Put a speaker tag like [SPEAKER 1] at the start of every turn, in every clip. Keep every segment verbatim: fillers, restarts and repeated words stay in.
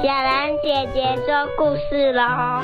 [SPEAKER 1] 小兰姐姐说故事喽。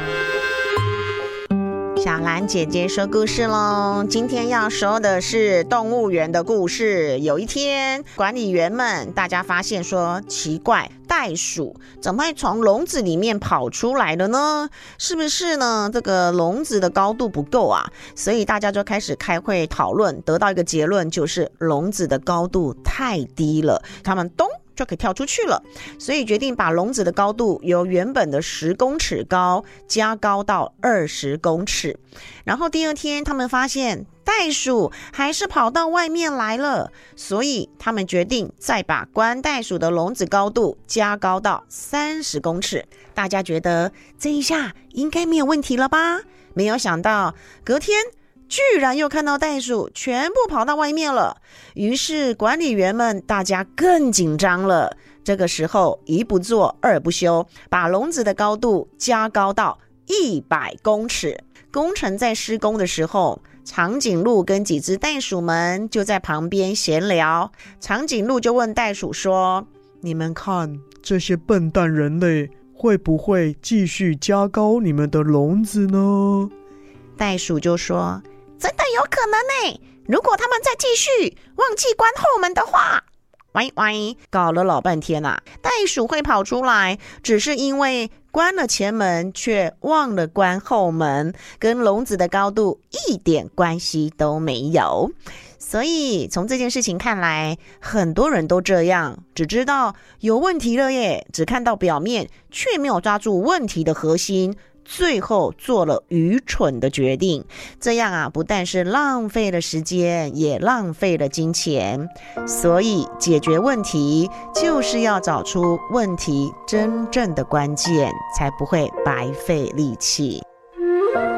[SPEAKER 2] 小兰姐姐说故事咯，今天要说的是动物园的故事。有一天，管理员们大家发现说，奇怪，袋鼠怎么会从笼子里面跑出来了呢？是不是呢？这个笼子的高度不够啊？所以大家就开始开会讨论，得到一个结论，就是笼子的高度太低了，他们咚就可以跳出去了，所以决定把笼子的高度由原本的十公尺高加高到二十公尺。然后第二天，他们发现袋鼠还是跑到外面来了，所以他们决定再把关袋鼠的笼子高度加高到三十公尺。大家觉得这一下应该没有问题了吧？没有想到隔天居然又看到袋鼠全部跑到外面了，于是管理员们大家更紧张了。这个时候一不做二不休，把笼子的高度加高到一百公尺。工程在施工的时候，长颈鹿跟几只袋鼠们就在旁边闲聊。长颈鹿就问袋鼠说，
[SPEAKER 3] 你们看，这些笨蛋人类会不会继续加高你们的笼子呢？
[SPEAKER 2] 袋鼠就说，真的有可能耶，如果他们再继续忘记关后门的话。喂喂，搞了老半天啊，袋鼠会跑出来，只是因为关了前门却忘了关后门，跟笼子的高度一点关系都没有。所以从这件事情看来，很多人都这样，只知道有问题了耶，只看到表面，却没有抓住问题的核心，最后做了愚蠢的决定。这样啊，不但是浪费了时间，也浪费了金钱。所以解决问题就是要找出问题真正的关键，才不会白费力气。